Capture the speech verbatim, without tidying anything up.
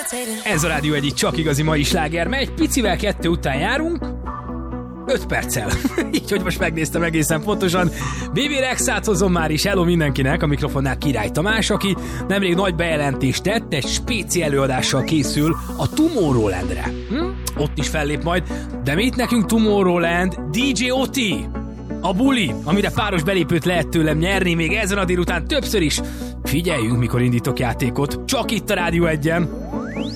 Ez a Rádió egy csak igazi mai sláger, mert egy picivel kettő után járunk, öt perccel. Így, hogy most megnéztem egészen pontosan. bé bé Rexát hozom már is, hello mindenkinek, a mikrofonnál Király Tamás, aki nemrég nagy bejelentést tett, egy spéci előadással készül a Tomorrowlandre. Hm? Ott is fellép majd, de mit nekünk Tomorrowland? dé dzsé Oti! A buli, amire páros belépőt lehet tőlem nyerni még ezen a délután többször is. Figyeljünk, mikor indítok játékot, csak itt a Rádió egyen.